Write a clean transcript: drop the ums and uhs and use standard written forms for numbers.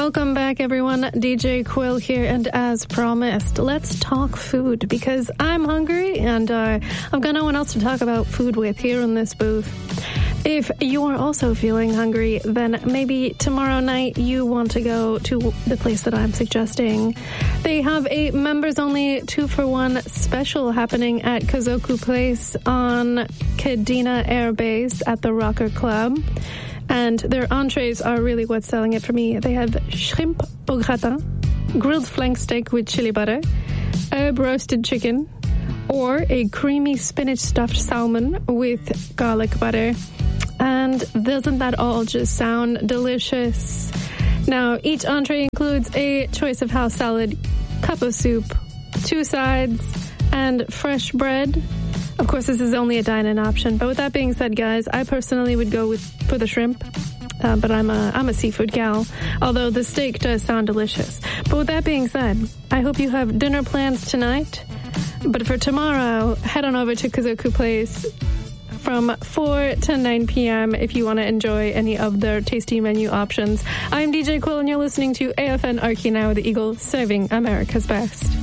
Welcome back, everyone. DJ Quill here, and as promised, let's talk food because I'm hungry and I've got no one else to talk about food with here in this booth. If you are also feeling hungry, then maybe tomorrow night you want to go to the place that I'm suggesting. They have a members-only 2-for-1 special happening at Kazoku Place on Kadena Air Base at the Rocker Club. And their entrees are really what's selling it for me. They have shrimp au gratin, grilled flank steak with chili butter, herb roasted chicken, or a creamy spinach stuffed salmon with garlic butter. And doesn't that all just sound delicious? Now, each entree includes a choice of house salad, cup of soup, 2 sides, and fresh bread. Of course, this is only a dine-in option. But with that being said, guys, I personally would go for the shrimp. But I'm a seafood gal, although the steak does sound delicious. But with that being said, I hope you have dinner plans tonight. But for tomorrow, head on over to Kazoku Place from 4 to 9 p.m. if you want to enjoy any of their tasty menu options. I'm DJ Quill, and you're listening to AFN Archie Now, the Eagle, serving America's best.